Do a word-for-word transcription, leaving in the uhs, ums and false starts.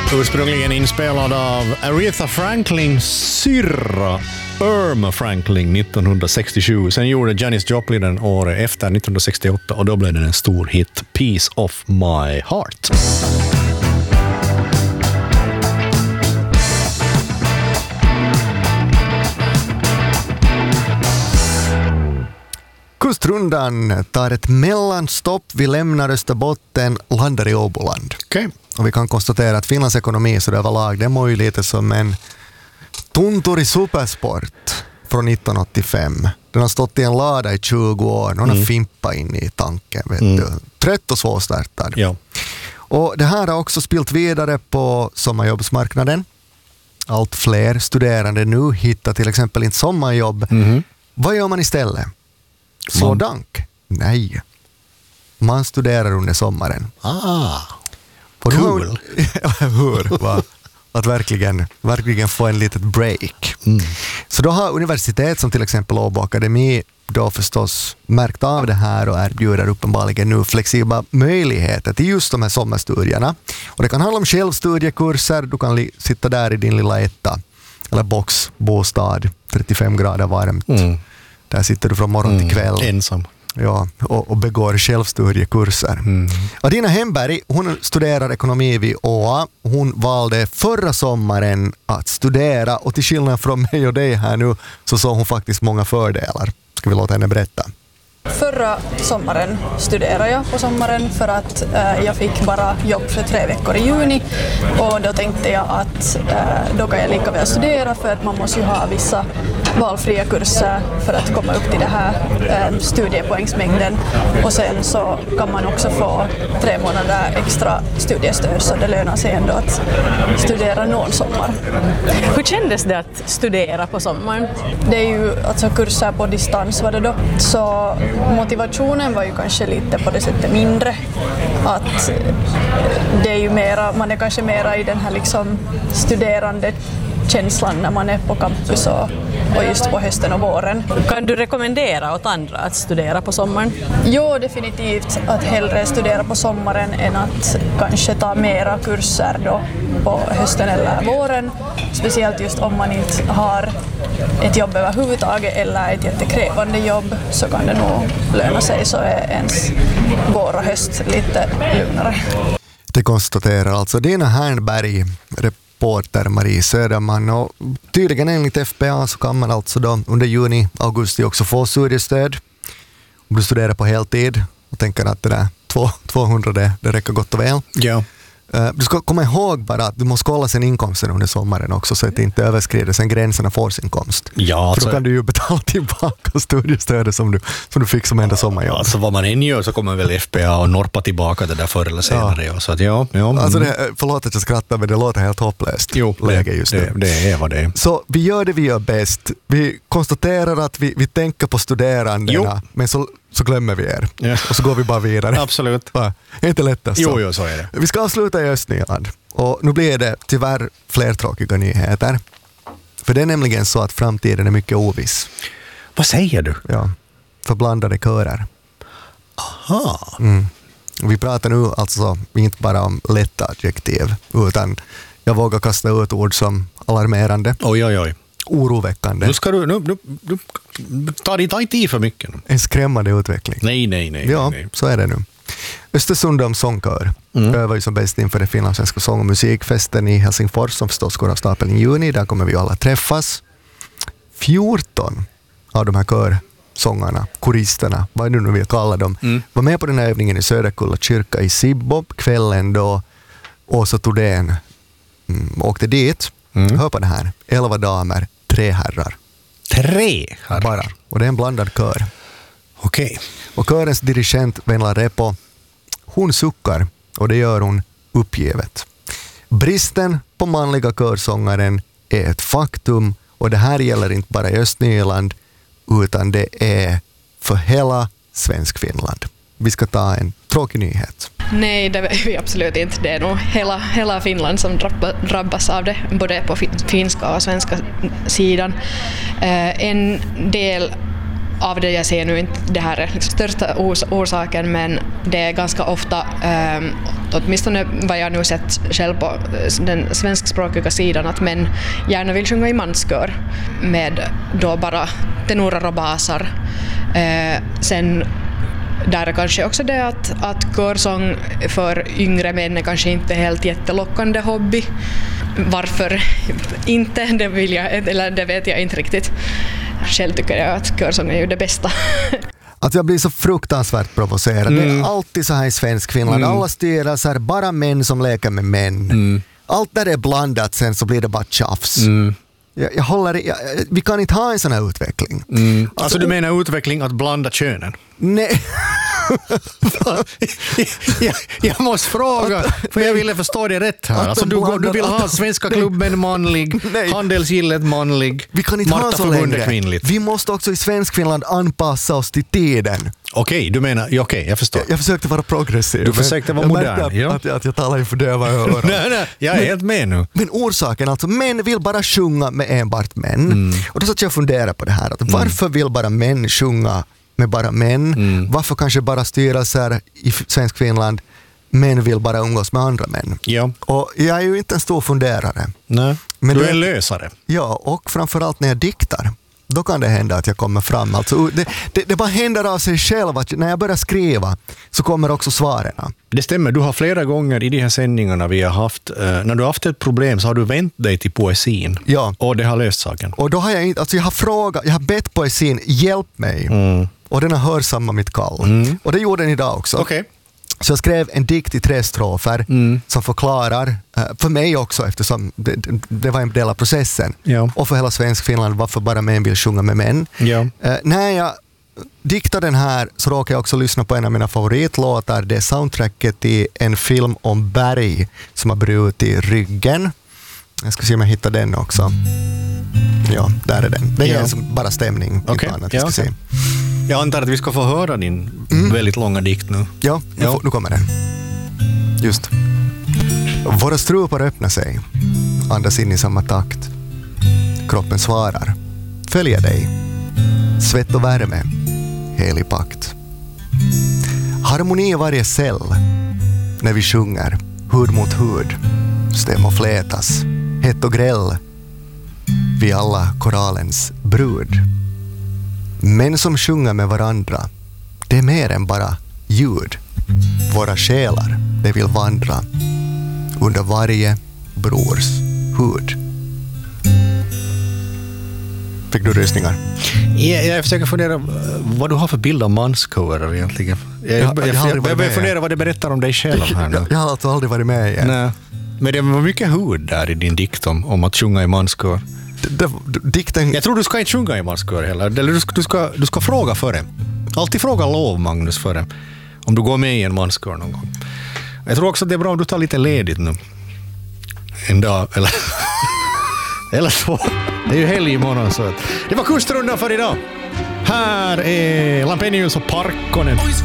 Ursprungligen inspelad av Aretha Franklins syrra Irma Franklin nittonhundrasextiosju. Sen gjorde Janis Joplin den året efter nittonhundrasextioåtta och då blev den en stor hit, Piece of My Heart. Kustrundan tar ett mellanstopp. Vi lämnar Österbotten, landar i Åboland. Okay. Och vi kan konstatera att Finlands ekonomi så det överlag, det mår ju lite som en tuntur i supersport från nittonhundraåttiofem. Den har stått i en lada i tjugo år. Någon mm. har fimpat in i tanken. Vet mm. du. Trött och svårstartad. Ja. Och det här har också spilt vidare på sommarjobbsmarknaden. Allt fler studerande nu hittar till exempel inte sommarjobb. Mm. Vad gör man istället? Så man... dank? Nej. Man studerar under sommaren. Ah, och cool. Hur? Va? Att verkligen, verkligen få en litet break. Mm. Så då har universitet som till exempel Åbo Akademi då förstås märkt av det här och erbjuder uppenbarligen nu flexibla möjligheter till just de här sommarstudierna. Och det kan handla om självstudiekurser. Du kan li- sitta där i din lilla etta eller boxbostad, trettiofem grader varmt. Mm. Där sitter du från morgon till kväll. Mm, ensam. Ja, och, och begår självstudiekurser. Mm. Adina Hemberg, hon studerar ekonomi vid Å A. Hon valde förra sommaren att studera och till skillnad från mig och dig här nu så såg hon faktiskt många fördelar. Ska vi låta henne berätta? Förra sommaren studerade jag på sommaren för att eh, jag fick bara jobb för tre veckor i juni och då tänkte jag att eh, då kan jag lika väl studera för att man måste ju ha vissa valfria kurser för att komma upp till det här eh, studiepoängsmängden och sen så kan man också få tre månader extra studiestöd så det lönar sig ändå att studera någon sommar. Hur kändes det att studera på sommaren? Det är ju alltså kurser på distans var det då så motivationen var ju kanske lite på det sättet mindre att det är ju mera, man är kanske mera i den här liksom studerande känslan när man är på campus och, och just på hösten och våren. Kan du rekommendera åt andra att studera på sommaren? Jo, definitivt att hellre studera på sommaren än att kanske ta mera kurser då på hösten eller våren. Speciellt just om man inte har ett jobb överhuvudtaget eller ett jättekrävande jobb så kan det nog löna sig så är ens vår och höst lite lugnare. Det konstaterar alltså Dina Hernberg, reporter Marie Söderman och tydligen enligt F P A så kan man alltså då under juni, augusti också få studiestöd om du studerar på heltid och tänker att det där tvåhundra det, det räcker gott och väl. Ja. Du ska komma ihåg bara att du måste kolla sin inkomsten under sommaren också så att det inte överskrider sen gränserna för sin inkomst. Ja, alltså, för då kan du ju betala tillbaka studiestödet som du, som du fick som enda sommarjobb. Ja, alltså vad man än gör så kommer väl F P A och norpa tillbaka det där förr eller senare. Ja. Så att, ja, ja, alltså det, förlåt att jag skrattar men det låter helt hopplöst. Jo, läge just det, nu. Det är vad det är. Så vi gör det vi gör bäst. Vi konstaterar att vi, vi tänker på studerandena jo. men så så glömmer vi er. Ja. Och så går vi bara vidare. Absolut. Va? Är inte lätt alltså. Jo, jo, så är det. Vi ska avsluta i Östnyland. Och nu blir det tyvärr fler tråkiga nyheter. För det är nämligen så att framtiden är mycket oviss. Vad säger du? Ja, förblandade körer. Aha. Mm. Vi pratar nu alltså inte bara om lätta adjektiv utan jag vågar kasta ut ord som alarmerande. Oj, oj, oj. Oroväckande. Nu ska du, nu, nu, nu ta dig inte i för mycket. En skrämmande utveckling. Nej, nej, nej. Ja, nej. Så är det nu. Östersundoms sångkör mm. övar ju som bäst inför det finlandssvenska sång- och musikfesten i Helsingfors som förstås går av stapeln i juni. Där kommer vi alla träffas. fjorton av de här körsångarna, koristerna, vad du nu vill kalla dem, mm. var med på den här övningen i Söderkulla kyrka i Sibbo kvällen då Åsa Thordén mm, åkte dit. Mm. Hör på det här. Elva damer, tre herrar. Tre herrar? Bara. Och det är en blandad kör. Okej. Okay. Och körens dirigent Venla Repo, hon suckar och det gör hon uppgivet. Bristen på manliga körsångaren är ett faktum och det här gäller inte bara i Östnyland utan det är för hela Svenskfinland. Vi ska ta en tråkig nyhet. Nej, det är vi absolut inte. Det är nog hela, hela Finland som drabbas av det, både på finska och svenska sidan. Eh, en del av det jag ser nu inte det här är liksom största ors- orsaken, men det är ganska ofta, eh, åtminstone vad jag nu sett själv på den svenskspråkiga sidan, att män gärna vill sjunga i manskör med då bara tenorer och basar. Eh, sen där är kanske också det att, att körsång för yngre män är kanske inte helt jättelockande hobby. Varför inte, det, vill jag, eller det vet jag inte riktigt. Själv tycker jag att körsång är ju det bästa. Att jag blir så fruktansvärt provocerad. Mm. Det är alltid så här i svensk Finland. Mm. Alla styrelser, bara män som leker med män. Mm. Allt där är blandat, sen så blir det bara tjafs. Mm. Jag, jag håller, jag, vi kan inte ha en sån här utveckling. Mm. Alltså, alltså du menar utveckling att blanda könen? Nej. jag, jag måste fråga, för jag ville förstå det rätt här. Alltså, du, du vill ha svenska klubben manlig, handelsgillet manlig, vi kan inte ha så längre. Kvinnligt. Vi måste också i svensk Finland anpassa oss till tiden. Okej, okay, du menar, okej, okay, jag förstår. Jag, jag försökte vara progressiv. Du försökte vara modern. Jag ja. att, jag, att jag talar inför döva öron. nej, nej, jag är men, helt med nu. Men orsaken, alltså män vill bara sjunga med enbart män. Mm. Och då satt jag och funderade på det här. Att varför vill bara män sjunga med bara män? Mm. Varför kanske bara styrelser i svensk Finland män vill bara umgås med andra män? Ja. Och jag är ju inte en stor funderare. Nej, men du är en lösare. Ja, och framförallt när jag diktar. Då kan det hända att jag kommer fram. Alltså, det, det, det bara händer av sig själv att när jag börjar skriva så kommer också svaren. Det stämmer, du har flera gånger i de här sändningarna vi har haft, eh, när du har haft ett problem så har du vänt dig till poesin. Ja. Och det har löst saken. Och då har jag inte, alltså jag har frågat, jag har bett poesin, hjälp mig. Mm. Och den har hörsammat mitt kall. Mm. Och det gjorde den idag också. Okej. Okay. Så jag skrev en dikt i tre strofer mm. som förklarar, för mig också eftersom det, det var en del av processen, ja. och för hela svensk Finland varför bara män vill sjunga med män. Ja. Uh, när jag diktar den här så råkar jag också lyssna på en av mina favoritlåtar. Det är soundtracket i en film om berg som har brutit ryggen. Jag ska se om jag hittar den också. Ja, där är den. Det är ja. bara stämning. Okay. Att ja, ska okay. se. Jag antar att vi ska få höra din mm. väldigt långa dikt nu. Ja, nu, ja. Får, nu kommer den. Just. Våra strupar öppnar sig. Andas in i samma takt. Kroppen svarar. Följer dig. Svett och värme. Helig pakt. Harmoni i varje cell. När vi sjunger. Hud mot hud. Stäm och flätas. Hett och gräll. Vi alla koralens brud. Män som sjunger med varandra, det är mer än bara ljud. Våra själar, det vill vandra under varje brors hud. Fick du rysningar? Ja, jag försöker fundera vad du har för bild av manskörer egentligen. Jag, jag, jag, jag, jag, jag börjar fundera vad det berättar om dig själv här nu. Jag, jag har alltså aldrig varit med igen. Nej. Men det var mycket hud där i din dikt om, om att sjunga i manskör. Det, det, dikten... Jag tror du ska inte sjunga i manskör heller. Eller du ska, du, ska, du ska fråga före. Alltid fråga lov, Magnus, före. Om du går med i en manskör någon gång. Jag tror också att det är bra om du tar lite ledigt nu. En dag, eller... eller så. Det är ju helg imorgon, så att... Det var kustrundan för idag. Här är Lampenius och Parkkonen.